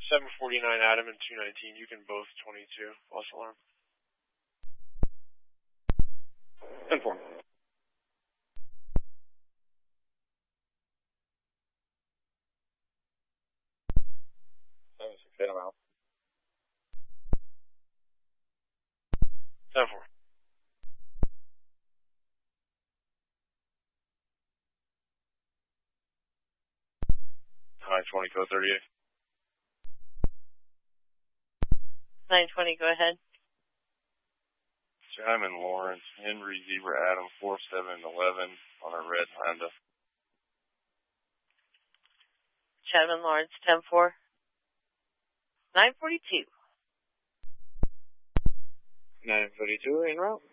749 Adam and 219, you can both 22, false alarm. 10-4. 7-6, I'm out. 10-4. Hi, 20, code 38. 920, go ahead. Chapman Lawrence, Henry Zebra Adam 4711 on a red Honda. Chapman Lawrence, 10-4. 942. 942, en route.